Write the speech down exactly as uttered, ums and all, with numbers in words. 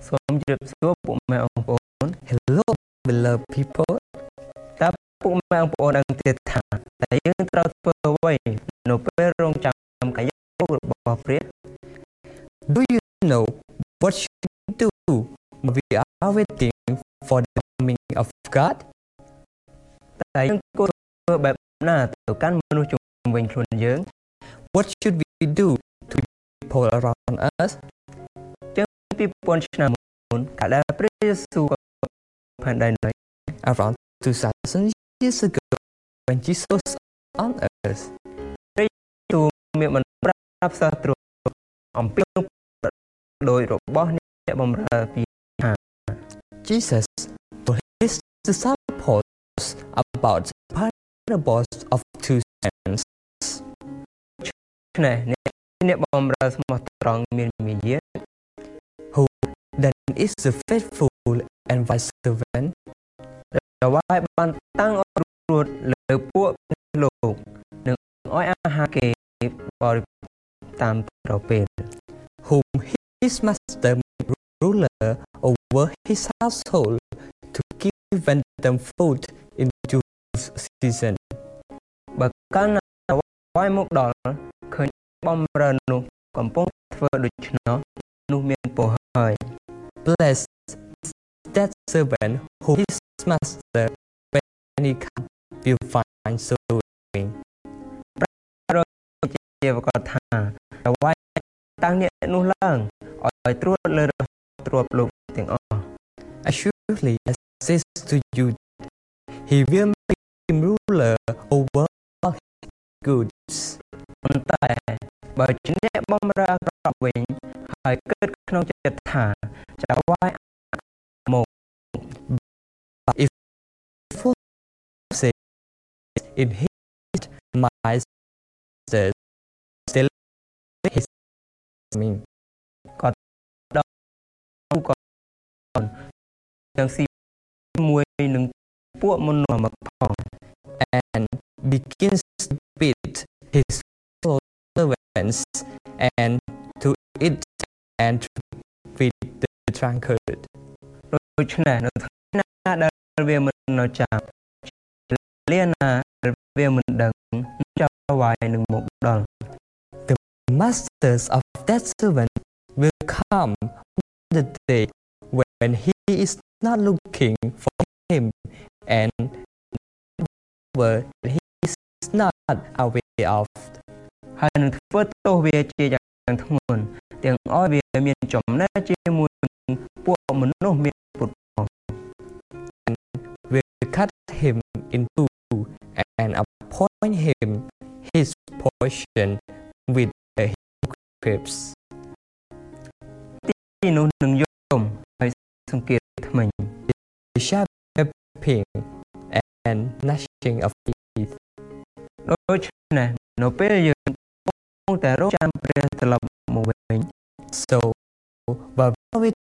សូមជម្រាបសួរពុកម៉ែបងប្អូន Hello, beloved people. តើពុកម៉ែបងប្អូនដឹងទេថាតើយើងត្រូវធ្វើអ្វីនៅពេលរងចាំកាយរបស់ព្រះ Do you know what should we do when we are waiting for the coming of God? តើយើងគួរធ្វើបែបណាទៅកាន់មនុស្សជុំវិញខ្លួនយើង What should we do to people around us? ជាងពីរពាន់ឆ្នាំមុនកាលដែលព្រះយេស៊ូវផែនដីនេះ Around two thousand years ago, when Jesus on earth, ព្រះយេស៊ូវមានបានប្រាប់សាស្ត្រាអំពីដោយរបស់អ្នកបម្រើពីថា Jesus told his disciples about the parables of two sons. នេះអ្នកបម្រើស្មោះត្រង់មានមាយា Who then is the faithful and wise servant? ដែលវាយបានតាំងឲ្យរួចលើពួកលោកនឹងឲ្យអាហារគេបរិភោគតាមប្រពេល Whom his master made ruler over his household to give them food in due season. បើកាលណាវាយមកដល់ឃើញបម្រើនោះកំពុងធ្វើដូច្នោះនោះមានពរហើយ Blessed is that servant who his master when he comes will find so doing. ជាប្រកាសថាតែវាយតាំងអ្នកនោះឡើងឲ្យត្រួតលើទ្រព្យលោកទាំងអស់ Assuredly I say to you, he will make him ruler over all his goods. ប៉ុន្តែបើជាអ្នកបម្រើអាក្រក់វិញហើយគិតក្នុងចិត្តថាចៅវាយមក But if he say in his mind still his mean ក៏ដល់ក៏ទាំងស៊ីមួយនឹងពួកមនុស្សមកផង and begins to beat his fellow servants and to eat and to feed the drunkard. ដូច្នេះនៅថ្ងៃណាដែលវាមិននៅចាំលាណាវាមិនដឹងចៅវាយនឹងមកដល់ The masters of that servant will come on the day when he is not looking for him and where he is not aware of. ហើយនឹងធ្វើទោសវាជាយ៉ាងធ្ងន់ទាំងឲ្យវាមានចំណែកជាមួយពួកមនុស្សមានពុតផង And will cut him in two and appoint him his portion with the hypocrites. ទីនោះនឹងយំហើយសង្កេតថ្មី They shall be weeping and gnashing of teeth. ដូច្នេះនៅពេលយើងកំពុងតែរងចាំព្រះត្រឡប់មកវិញ So while we